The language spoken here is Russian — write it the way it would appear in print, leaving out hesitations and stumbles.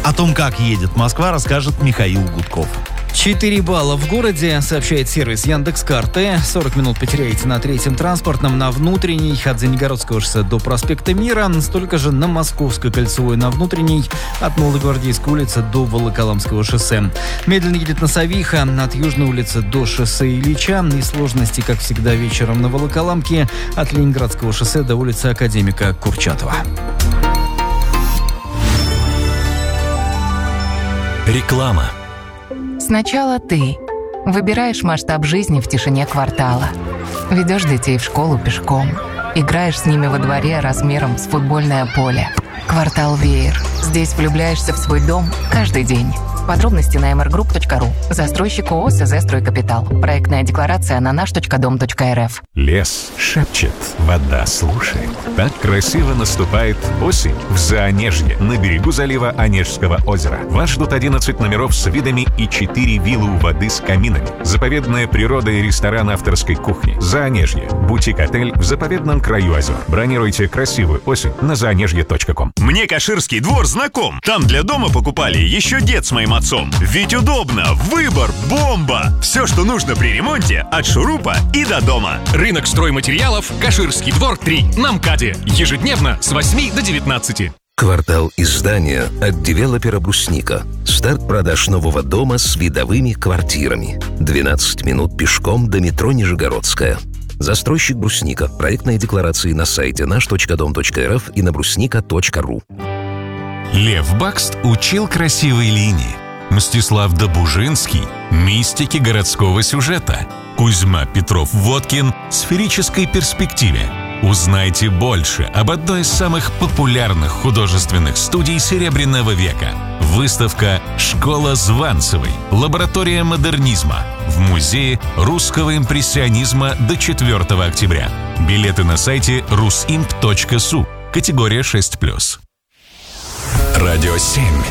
О том, как едет Москва, расскажет Михаил Гудков. 4 балла в городе, сообщает сервис Яндекс.Карты. 40 минут потеряете на третьем транспортном, на внутренней от Звенигородского шоссе до проспекта Мира. Столько же на Московской кольцевой, на внутренней от Молодогвардейской улицы до Волоколамского шоссе. Медленно едет на Савиха от Южной улицы до шоссе Ильича. И сложности, как всегда, вечером на Волоколамке от Ленинградского шоссе до улицы Академика Курчатова. Реклама. Сначала ты выбираешь масштаб жизни в тишине квартала. Ведешь детей в школу пешком. Играешь с ними во дворе размером с футбольное поле. Квартал Веер. Здесь влюбляешься в свой дом каждый день. Подробности на mrgroup.ru. Застройщик ООО СЗ «Стройкапитал». Проектная декларация на наш.дом.рф. Лес шепчет, вода слушает. Так красиво наступает осень в Заонежье, на берегу залива Онежского озера. Вас ждут 11 номеров с видами и 4 виллы у воды с каминами. Заповедная природа и ресторан авторской кухни. Заонежье. Бутик-отель в заповедном краю озер. Бронируйте красивую осень на заонежье.ком. Мне Каширский двор знаком. Там для дома покупали еще дед с моим отцом. Ведь удобно, выбор, бомба. Все, что нужно при ремонте, от шурупа и до дома. Рынок стройматериалов, Каширский двор 3, на МКАДе. Ежедневно с 8 до 19. Квартал издания от девелопера «Брусника». Старт продаж нового дома с видовыми квартирами. 12 минут пешком до метро Нижегородская. Застройщик «Брусника». Проектные декларации на сайте наш.дом.рф и на брусника.ру. Лев Бакст учил красивой линии. Мстислав Добужинский – мистики городского сюжета. Кузьма Петров-Водкин – сферической перспективе. Узнайте больше об одной из самых популярных художественных студий Серебряного века. Выставка «Школа Званцевой. Лаборатория модернизма» в Музее русского импрессионизма до 4 октября. Билеты на сайте rusimp.su. Категория 6+. Радио 7